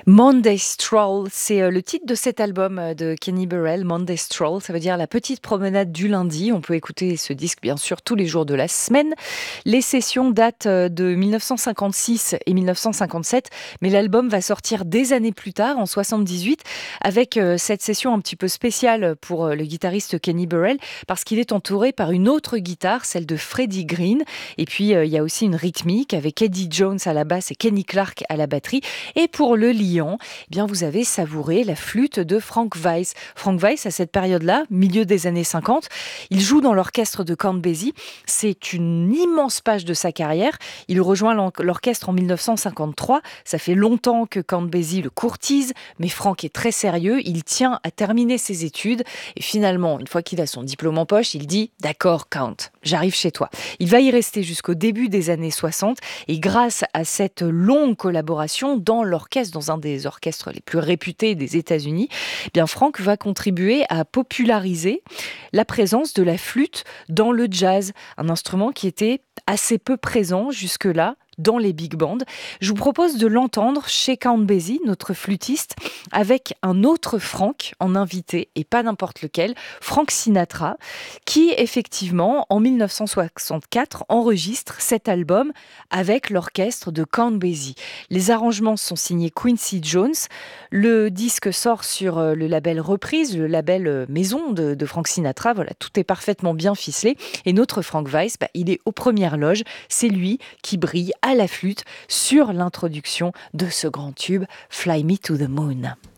Monday Stroll, c'est le titre de cet album de Kenny Burrell. Monday Stroll, ça veut dire la petite promenade du lundi. On peut écouter ce disque bien sûr tous les jours de la semaine. Les sessions datent de 1956 et 1957, mais l'album va sortir des années plus tard, en 78, avec cette session un petit peu spéciale pour le guitariste Kenny Burrell, parce qu'il est entouré par une autre guitare, celle de Freddie Green. Et puis il y a aussi une rythmique avec Eddie Jones à la basse et Kenny Clarke à la batterie. Et pour le liant, eh bien vous avez savouré la flûte de Frank Weiss. Frank Weiss, à cette période-là, milieu des années 50, il joue dans l'orchestre de Count Basie. C'est une immense page de sa carrière. Il rejoint l'orchestre en 1953. Ça fait longtemps que Count Basie le courtise, mais Frank est très sérieux. Il tient à terminer ses études. Et finalement, une fois qu'il a son diplôme en poche, il dit « D'accord, Count, j'arrive chez toi ». Il va y rester jusqu'au début des années 60. Et grâce à cette longue collaboration dans l'orchestre, dans un des orchestres les plus réputés des États-Unis, eh bien Frank va contribuer à populariser la présence de la flûte dans le jazz, un instrument qui était assez peu présent jusque-là dans les big bands. Je vous propose de l'entendre chez Count Basie, notre flûtiste, avec un autre Frank en invité, et pas n'importe lequel, Frank Sinatra, qui effectivement, en 1964, enregistre cet album avec l'orchestre de Count Basie. Les arrangements sont signés Quincy Jones. Le disque sort sur le label Reprise, le label maison de Frank Sinatra. Voilà, tout est parfaitement bien ficelé. Et notre Frank Weiss, il est aux premières loges. C'est lui qui brille à la flûte sur l'introduction de ce grand tube Fly Me to the Moon.